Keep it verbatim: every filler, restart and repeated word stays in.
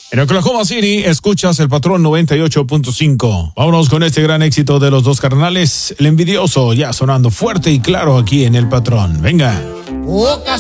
En Oklahoma City, escuchas el Patrón noventa y ocho punto cinco. Vámonos con este gran éxito de los dos carnales. El Envidioso, ya sonando fuerte y claro aquí en el Patrón. Venga.